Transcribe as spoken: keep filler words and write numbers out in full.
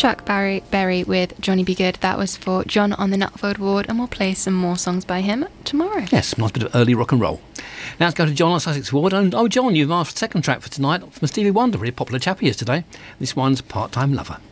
Chuck Berry, Berry with Johnny Be Good. That was for John on the Nutfield Ward, and we'll play some more songs by him tomorrow. Yes, nice bit of early rock and roll. Now let's go to John on Sussex Ward. And, oh, John, you've asked for the second track for tonight from Stevie Wonder, really popular chap he is today. This one's Part-Time Lover.